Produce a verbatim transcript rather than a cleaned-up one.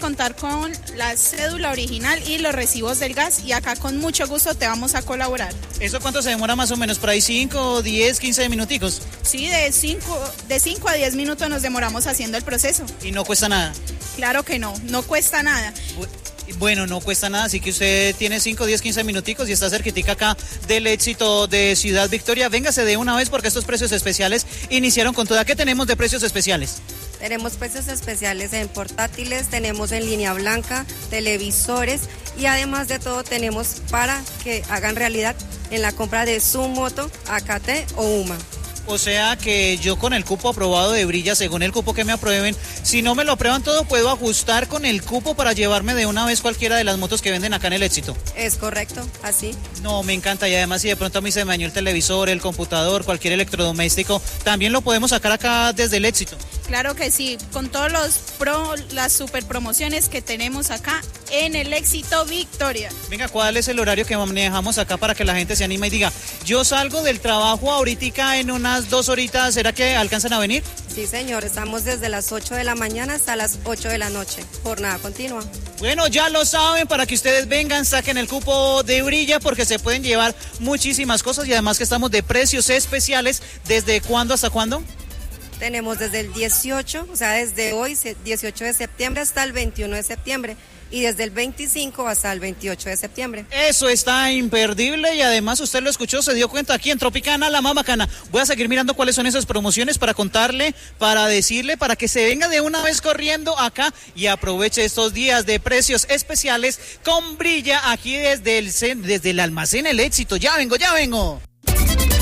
contar con la cédula original y los recibos del gas y acá con mucho gusto te vamos a colaborar. ¿Eso cuánto se demora más o menos? ¿Por ahí cinco, diez, quince minuticos? Sí, de cinco de cinco a diez minutos nos demoramos haciendo el proceso. ¿Y no cuesta nada? Claro que no, no cuesta nada. Bueno, no cuesta nada, así que usted tiene cinco, diez, quince minuticos y está cerquitica acá del Éxito de Ciudad Victoria. Véngase de una vez porque estos precios especiales iniciaron con toda. ¿Qué tenemos de precios especiales? Tenemos precios especiales en portátiles, tenemos en línea blanca, televisores y además de todo tenemos para que hagan realidad en la compra de su moto, A K T o UMA. O sea que yo con el cupo aprobado de Brilla, según el cupo que me aprueben, si no me lo aprueban todo, puedo ajustar con el cupo para llevarme de una vez cualquiera de las motos que venden acá en el Éxito. Es correcto, así. No, me encanta y además si de pronto a mí se me dañó el televisor, el computador, cualquier electrodoméstico, también lo podemos sacar acá desde el Éxito. Claro que sí, con todos los pro, las super promociones que tenemos acá en el Éxito Victoria. Venga, ¿cuál es el horario que manejamos acá para que la gente se anime y diga, yo salgo del trabajo ahorita en unas dos horitas, ¿será que alcanzan a venir? Sí, señor, estamos desde las ocho de la mañana hasta las ocho de la noche, jornada continua. Bueno, ya lo saben, para que ustedes vengan, saquen el cupo de Brilla porque se pueden llevar muchísimas cosas y además que estamos de precios especiales. ¿Desde cuándo hasta cuándo? Tenemos desde el dieciocho, o sea, desde hoy, dieciocho de septiembre hasta el veintiuno de septiembre. Y desde el veinticinco hasta el veintiocho de septiembre. Eso está imperdible y además usted lo escuchó, se dio cuenta aquí en Tropicana, la más bacana. Voy a seguir mirando cuáles son esas promociones para contarle, para decirle, para que se venga de una vez corriendo acá y aproveche estos días de precios especiales con Brilla aquí desde el, desde el almacén El Éxito. Ya vengo, ya vengo.